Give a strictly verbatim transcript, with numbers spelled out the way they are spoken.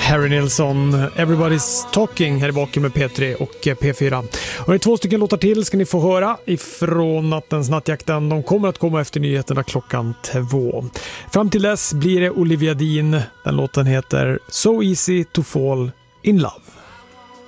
Harry Nilsson, Everybody's Talking här i baken med P tre och P fyra. Och det är två stycken låtar till ska ni få höra ifrån Nattens nattjakten. De kommer att komma efter nyheterna klockan två. Fram till dess blir det Olivia Dean. Den låten heter So Easy to Fall in Love.